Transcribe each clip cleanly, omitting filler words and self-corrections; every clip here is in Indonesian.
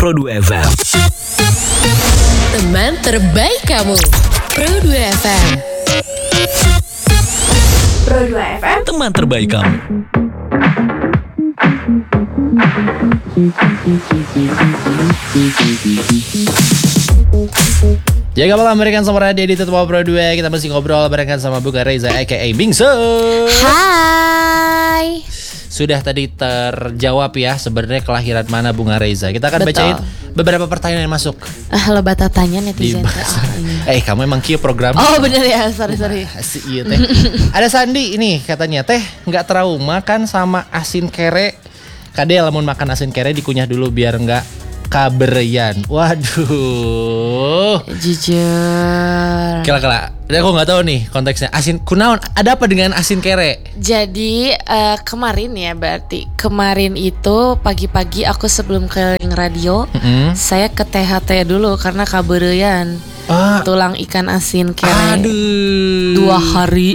Pro 2 FM. Teman terbaik kamu, Pro 2 FM. Pro 2 FM, Teman terbaik kamu. Jaga malam barengan sama Radio di Tetap Pro 2. Kita masih ngobrol barengan sama Bunga Reza aka Bingsu. Hai. Sudah tadi terjawab ya sebenarnya kelahiran mana Bunga Reza. Kita akan Betul. bacain beberapa pertanyaan yang masuk. Lo bata tanya netizen. Kamu emang kia program. Oh bener ya, sorry. Iya teh. Ada Sandi ini katanya teh nggak trauma kan sama asin kere. Kade lamun makan asin kere dikunyah dulu biar nggak kaberian. Waduh. Jujur. Kela-kela. Aku nggak tahu nih konteksnya. Asin kunaon? Ada apa dengan asin kere? Jadi kemarin ya berarti kemarin itu pagi-pagi aku sebelum keliling radio, saya ke THT dulu karena kaberian. Tulang ikan asin kere. Aduh. 2 hari.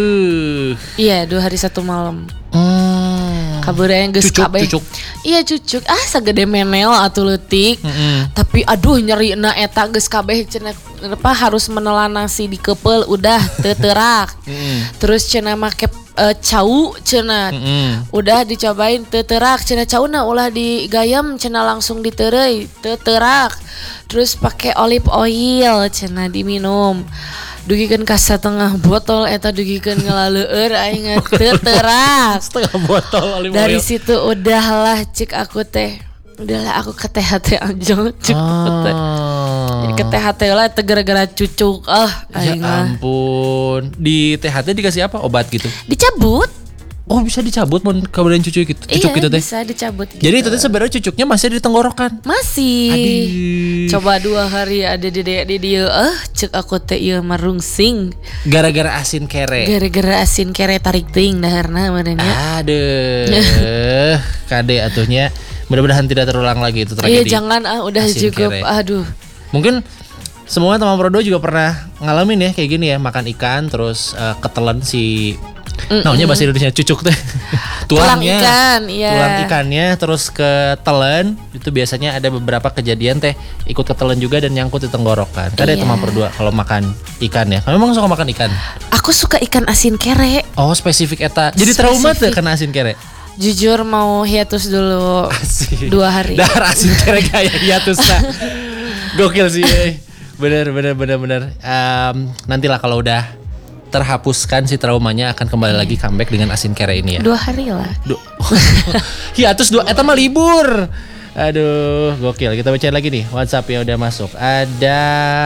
Iya 2 hari 1 malam. Kaburian geus kabeh. Cucuk. Iya cucuk. Sagede menel atuh leutik. Tapi aduh nyerina eta geus kabeh cenah apa harus menelan nasi di keupel udah teu teurak. Terus cenah make cau cenah. Udah dicobain teu teurak cenah cauna ulah digayam cenah langsung diteureuy teu teurak. Terus pakai olive oil cenah diminum. Dugikeun ka setengah botol eta dugikeun ngalaleueur aing teu teurak. Setengah botol olive Dari oil. situ udahlah cik aku teh. Udahlah aku ke THT aja cik aku teh. Jadi ke THT lah teh gara-gara cucuk Ya aing mah. ampun. Di THT dikasih apa? Obat gitu? Dicabut. Oh bisa dicabut mau kemudian cucuk gitu. Cucuk Iya gitu teh. bisa dicabut gitu. Jadi itu teh sebenarnya cucuknya masih di tenggorokan. Masih. Aduh. Coba 2 hari ada di dieu cek aku teh ieu marungsing. Gara-gara asin kere. Gara-gara asin kere tarik teuing daharna meureunnya. Aduh. Kade atuhnya. Mudah-mudahan tidak terulang lagi itu tragedi. Iya jangan udah asin cukup. kere. Aduh. Mungkin semua teman Prodo juga pernah ngalamin ya kayak gini ya, makan ikan terus ketelan si namanya bahasa Indonesia cucuk teh. Tulangnya. Tulang ikan, iya. Tulang ikannya terus ketelan, itu biasanya ada beberapa kejadian teh ikut ketelan juga dan nyangkut di tenggorokan. Kan ada Iya. teman Prodo kalau makan ikan ya. Kamu emang suka makan ikan? Aku suka ikan asin kere. Oh, spesifik eta. Jadi trauma tuh Spesifik. kena asin kere. Jujur mau hiatus dulu Asik. 2 hari. Dar asin kere kayak hiatus. Gokil sih. Bener. Nantilah kalau udah terhapuskan si traumanya akan kembali lagi comeback dengan asin kere ini ya. 2 hari lah. Hiatus 2 eta mah libur. Aduh, gokil. Kita bacain lagi nih WhatsApp yang udah masuk. Ada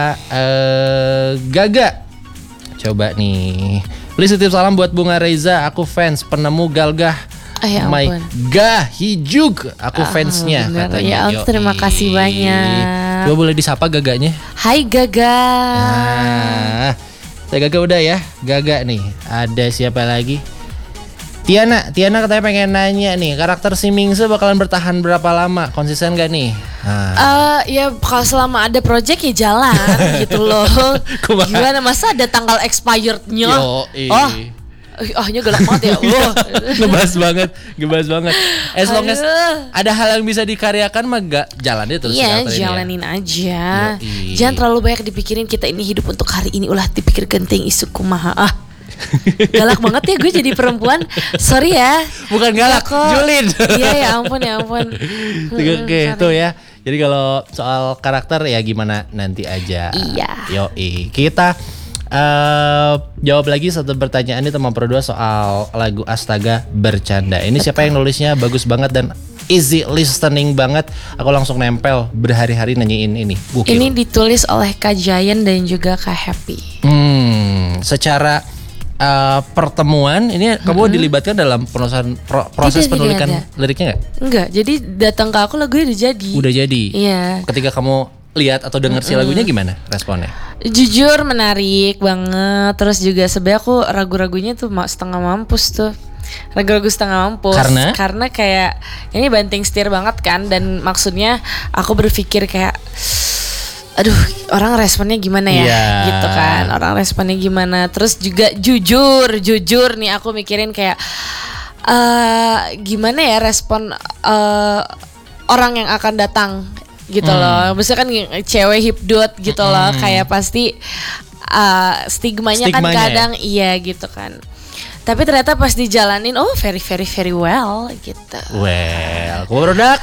Gaga. Coba nih. Please titip salam buat Bunga Reza. Aku fans penemu Galgah. Ya My ampun. Gahijuk. Aku fansnya bener. katanya. Ya ampun, Yoi. terima kasih banyak. Coba boleh disapa Gaganya. Hai Gaga. Nah, saya Gaga udah ya. Gaga nih. Ada siapa lagi? Tiana katanya pengen nanya nih, karakter si Mingse bakalan bertahan berapa lama? Konsisten gak nih? Ya kalau selama ada project ya jalan gitu loh. Kumaha? Gimana masa ada tanggal expirednya? Yoi. Nya galak banget ya. Ngebahas banget. As long as Aduh. ada hal yang bisa dikaryakan mah gak jalan itu terus. Iya karakter ini ya. jalanin aja. Yoi. Jangan terlalu banyak dipikirin, kita ini hidup untuk hari ini, ulah dipikir genting isu kumaha. Galak banget ya gue jadi perempuan. Sorry ya. Bukan galak, Enggak kok. julid. Iya ya ampun. Oke, tuh ya. Jadi kalau soal karakter ya gimana nanti aja. Iya. Yoi. Kita jawab lagi satu pertanyaan nih teman Pro 2 soal lagu Astaga Bercanda. Ini siapa yang nulisnya bagus banget dan easy listening banget. Aku langsung nempel berhari-hari nanyain ini. Gokil. Ini ditulis oleh Kak Giant dan juga Kak Happy. Secara pertemuan ini kamu dilibatkan dalam proses Tidak, penulisan tidak. liriknya nggak? Enggak, jadi datang ke aku lagunya udah jadi. Udah jadi. Iya. Ketika kamu lihat atau dengar si lagunya gimana responnya? Jujur menarik banget. Terus juga sebenarnya aku ragu-ragunya tuh setengah mampus tuh. Ragu-ragu setengah mampus. Karena kayak ini banting setir banget kan. Dan maksudnya aku berpikir kayak aduh orang responnya gimana ya gitu kan. Orang responnya gimana. Terus juga jujur nih aku mikirin kayak gimana ya respon orang yang akan datang gitu loh. Maksudnya kan cewek hipdot gitu loh, kayak pasti stigmanya kan kadang iya gitu kan. Tapi ternyata pas dijalanin, very very very well gitu. Well, produk.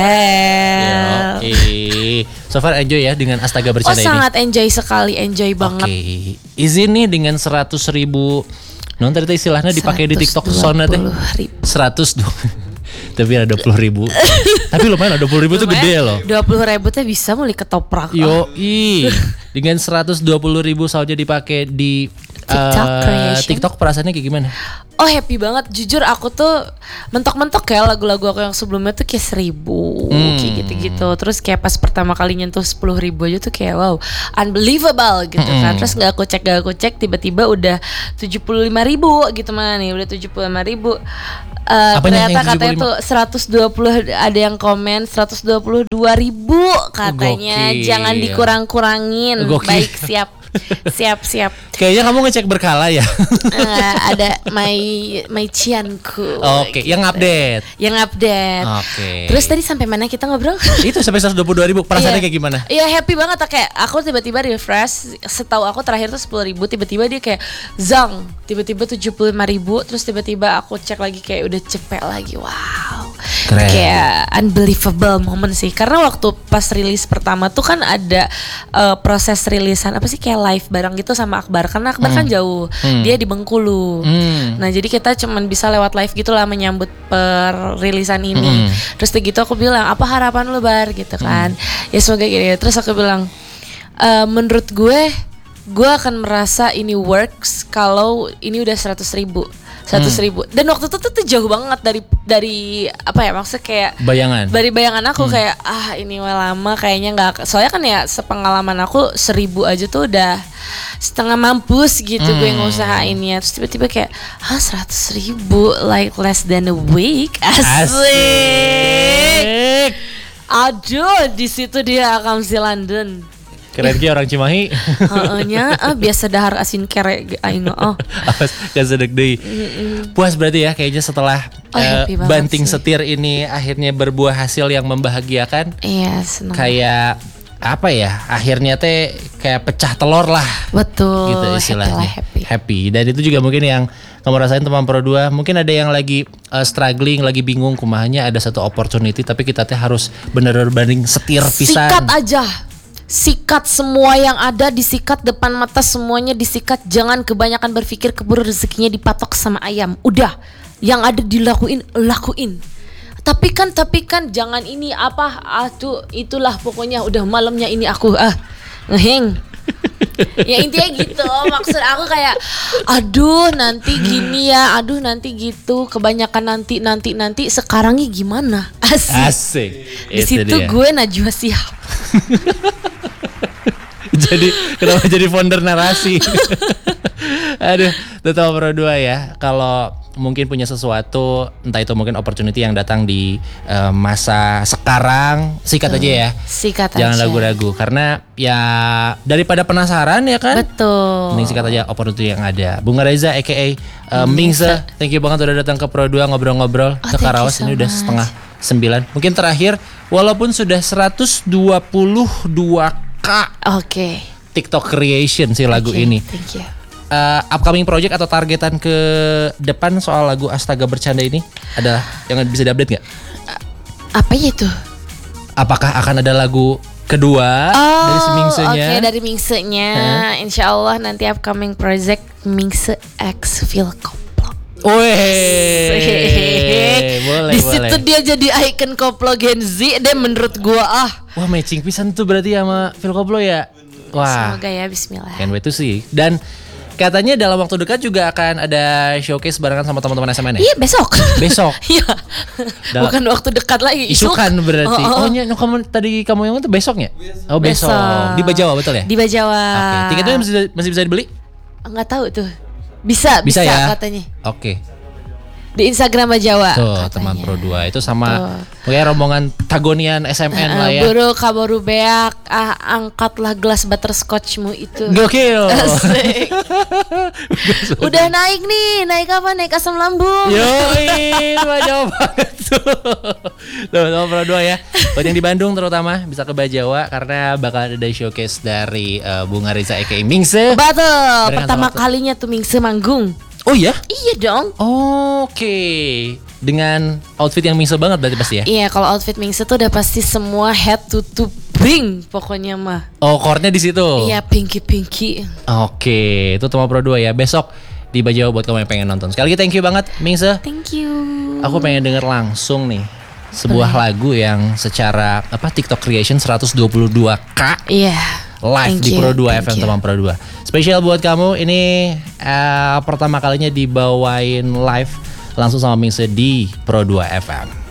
Well. Oke. So far enjoy ya dengan Astaga Bercanda ini. Sangat enjoy sekali, enjoy banget. Oke. Izin nih dengan 100.000. Non tadi istilahnya dipakai di TikTok Sona teh. 100 dong. Tapi ada 20.000. Tapi lumayan, 20.000 tuh gede loh. 20.000 tuh bisa mulai ketoprak. Dengan 120.000 saja dipakai di TikTok perasaannya kayak gimana? Happy banget. Jujur aku tuh mentok-mentok ya lagu-lagu aku yang sebelumnya tuh kayak 1.000 kayak gitu-gitu. Terus kayak pas pertama kali nyentuh 10.000 aja tuh kayak wow, unbelievable gitu kan. Terus gak aku cek tiba-tiba udah 75.000 gitu mana nih, udah 75.000. Ternyata katanya tuh 120, ada yang komen 122.000 katanya. Gokil. Jangan dikurang-kurangin. Gokil. Baik, siap. Kayaknya kamu ngecek berkala ya. Ada my cianku. Oke, gitu. yang update. Oke. Terus tadi sampai mana kita ngobrol? Itu sampai 122.000. Perasaannya kayak gimana? Iya, happy banget. Kayak aku tiba-tiba refresh. Setahu aku terakhir tuh 10.000. Tiba-tiba dia kayak zang. Tiba-tiba 75.000. Terus tiba-tiba aku cek lagi kayak udah cepet lagi. Wow. Keren. Kayak unbelievable moment sih. Karena waktu pas rilis pertama tuh kan ada proses rilisan apa sih, kayak live bareng gitu sama Akbar. Karena Akbar kan jauh. Dia di Bengkulu. Nah, jadi kita cuman bisa lewat live gitu lah menyambut perilisan ini. Terus gitu aku bilang, "Apa harapan lu, Bar?" gitu kan. Ya semoga gini. Terus aku bilang, menurut gue akan merasa ini works kalau ini udah 100.000. Dan waktu itu tuh jauh banget dari apa ya, maksudnya kayak dari bayangan aku kayak ini lama kayaknya nggak, soalnya kan ya sepengalaman aku 1.000 aja tuh udah setengah mampus gitu gue ngusahainnya. Terus tiba-tiba kayak 100.000 like less than a week. Asik. Aduh, di situ dia akan si London. Keren ki orang Cimahi. Biasa dahar asin kere aing Awas gak sedek deui. Puas berarti ya kayaknya setelah banting setir ini akhirnya berbuah hasil yang membahagiakan. Iya, senang. Kayak apa ya? Akhirnya teh kayak pecah telur lah. Betul. Gitu istilahnya. Happy. Dan itu juga mungkin yang kamu rasain teman Pro 2. Mungkin ada yang lagi struggling, lagi bingung kumahanya, ada satu opportunity tapi kita teh harus bener-bener banding setir pisan. Sikat aja. Sikat semua yang ada, disikat depan mata, semuanya disikat. Jangan kebanyakan berpikir, keburu rezekinya dipatok sama ayam. Udah, yang ada lakuin. Tapi kan jangan ini apa, tuh itulah pokoknya udah malamnya ini aku ngeheng. Ya intinya gitu. Maksud aku kayak aduh nanti gini ya, aduh nanti gitu, kebanyakan nanti sekarangnya gimana? Asik. Di situ gue Najwa Shihab. Jadi kenapa jadi founder narasi? Aduh, tetap Pro 2 ya. Kalau mungkin punya sesuatu, entah itu mungkin opportunity yang datang di masa sekarang, sikat aja ya. Sikat Jangan aja. ragu-ragu karena ya daripada penasaran ya kan. Betul. Mending sikat aja opportunity yang ada. Bunga Reza aka Mingse, thank you banget udah datang ke Pro 2 ngobrol-ngobrol ke Karawas. Ini udah 8:30. Mungkin terakhir walaupun sudah 122K. Oke. TikTok creation sih lagu ini. Thank you. Upcoming project atau targetan ke depan soal lagu Astaga Bercanda ini adalah yang bisa diupdate nggak? Apa ya itu? Apakah akan ada lagu kedua dari Mingsenya? Oke, dari Mingsenya. Insya Allah nanti upcoming project Mingse X Phil Koplo. Boleh. Di situ dia jadi icon koplo Gen Z deh menurut gua. Wah, matching pisan tuh berarti sama Phil Koplo ya. Wah. Semoga ya, bismillah. Can't wait to see. Dan katanya dalam waktu dekat juga akan ada showcase barengan sama teman-teman SMN ya? Iya, besok. Iya. Bukan waktu dekat lagi. Isukan berarti. Kamu yang itu besoknya? Oh, besok. Di Bajawa betul ya? Di Bajawa. Oke. Tiketnya masih bisa dibeli? Enggak tahu tuh. Bisa ya? katanya. Oke. Di Instagram Bajawa. Tuh, teman Pro 2 itu sama kayak rombongan Tagonian SMN lah ya. Buru kaboru beak, angkatlah gelas butterscotchmu itu. Gokil. Udah naik nih, naik apa? Naik asam lambung. Yoi, jauh banget tuh. Teman Pro 2 ya. Buat yang di Bandung terutama bisa ke Bajawa karena bakal ada showcase dari Bunga Riza aka Mingse. Betul, Barengan pertama sama- kalinya tuh Mingse manggung. Oh iya? Iya dong. Oke. Dengan outfit yang Mingse banget berarti pasti ya? Iya, kalau outfit Mingse tuh udah pasti semua head to toe pink pokoknya mah. Oh, core-nya di situ. Iya, pinky. Oke, itu Toma Pro 2 ya. Besok di Bajawa buat kamu yang pengen nonton. Sekali lagi thank you banget Mingse. Thank you. Aku pengen denger langsung nih sebuah lagu yang secara TikTok creation 122k Iya. live Thank di you, Pro 2 thank FM you. teman Pro 2. Spesial buat kamu ini pertama kalinya dibawain live langsung sama Mingse di Pro 2 FM.